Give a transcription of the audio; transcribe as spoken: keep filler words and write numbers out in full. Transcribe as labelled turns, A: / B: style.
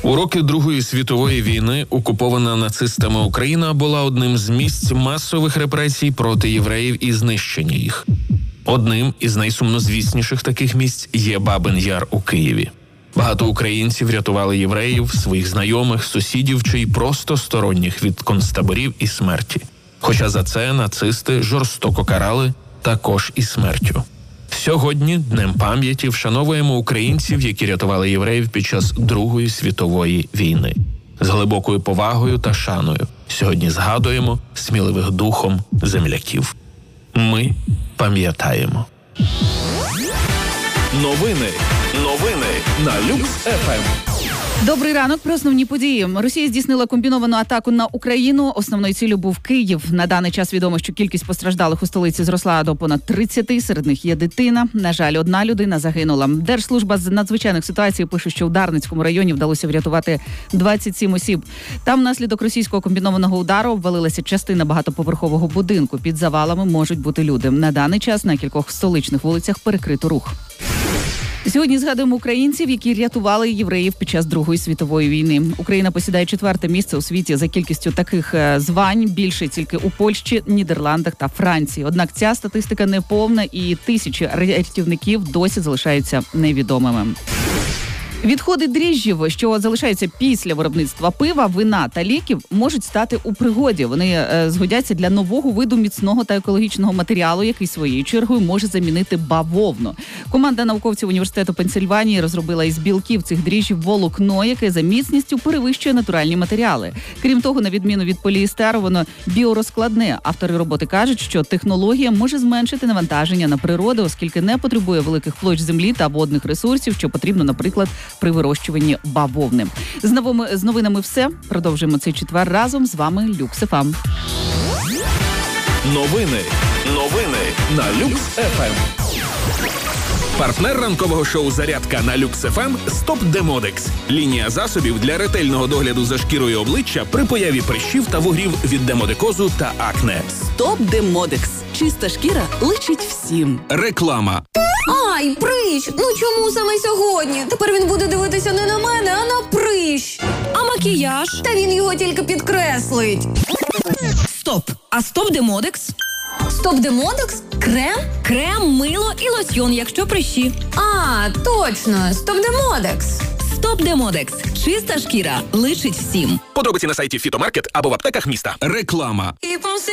A: У роки Другої світової війни окупована нацистами Україна була одним з місць масових репресій проти євреїв і знищення їх. Одним із найсумнозвісніших таких місць є Бабин Яр у Києві. Багато українців рятували євреїв, своїх знайомих, сусідів чи й просто сторонніх від концтаборів і смерті. Хоча за це нацисти жорстоко карали також і смертю. Сьогодні, Днем пам'яті, вшановуємо українців, які рятували євреїв під час Другої світової війни. З глибокою повагою та шаною сьогодні згадуємо сміливих духом земляків. Ми пам'ятаємо.
B: Новини. Новини на Люкс-ФМ.
C: Добрий ранок. Про основні події. Росія здійснила комбіновану атаку на Україну. Основною ціллю був Київ. На даний час відомо, що кількість постраждалих у столиці зросла до понад тридцяти. Серед них є дитина. На жаль, одна людина загинула. Держслужба з надзвичайних ситуацій пише, що в Дарницькому районі вдалося врятувати двадцять сім осіб. Там внаслідок російського комбінованого удару обвалилася частина багатоповерхового будинку. Під завалами можуть бути люди. На даний час на кількох столичних вулицях перекрито рух. Сьогодні згадуємо українців, які рятували євреїв під час Другої світової війни. Україна посідає четверте місце у світі за кількістю таких звань, більше тільки у Польщі, Нідерландах та Франції. Однак ця статистика неповна і тисячі рятівників досі залишаються невідомими. Відходи дріжджів, що залишаються після виробництва пива, вина та ліків, можуть стати у пригоді. Вони е, згодяться для нового виду міцного та екологічного матеріалу, який своєю чергою може замінити бавовну. Команда науковців університету Пенсильванії розробила із білків цих дріжджів волокно, яке за міцністю перевищує натуральні матеріали. Крім того, на відміну від поліестеру, воно біорозкладне. Автори роботи кажуть, що технологія може зменшити навантаження на природу, оскільки не потребує великих площ землі та водних ресурсів, що потрібно, наприклад, при вирощуванні бавовни. З новими з новинами все. Продовжуємо цей четвер разом. З вами Люкс-ФМ.
B: Новини. Новини на Люкс-ФМ. Партнер ранкового шоу «Зарядка» на Люкс-ФМ «Стоп Демодекс». Лінія засобів для ретельного догляду за шкірою обличчя при появі прищів та вугрів від демодекозу та акне.
D: «Стоп Демодекс». Чиста шкіра личить всім.
B: Реклама.
E: Ай, прищ! Ну чому саме сьогодні? Тепер він буде дивитися не на мене, а на прищ.
D: А макіяж?
E: Та він його тільки підкреслить.
D: Стоп! А Стоп Демодекс?
E: Стоп Демодекс? Крем?
D: Крем, мило і лосьйон, якщо прищі.
E: А, точно! Стоп Демодекс.
D: Стоп Демодекс. Чиста шкіра личить всім.
B: Подробиці на сайті Фітомаркет або в аптеках міста. Реклама.